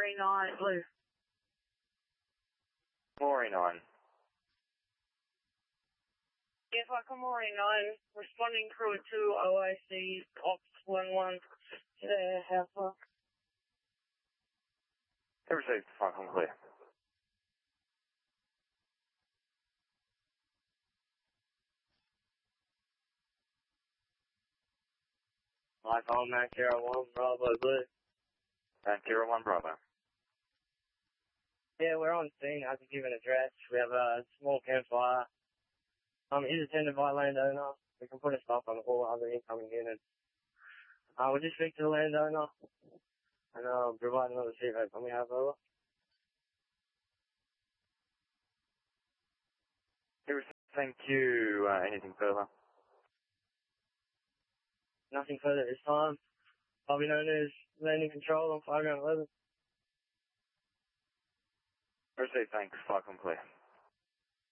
49, blue. 49. Yeah, Falcon 49, responding crew 2 OIC, Ops 11, to the Alpha. Received, Falcon clear. iPhone Mac 01, Bravo Blue. Mac 01 Bravo. Yeah, we're on scene. I have to give an address. We have a small campfire. Is attended by a landowner. We can put a stop on all other incoming units. We'll just speak to the landowner and provide another CVO when we have over. Thank you. Anything further? Nothing further this time. I'll be known as landing control on 5 ground 11. Received, thanks. Falcon clear.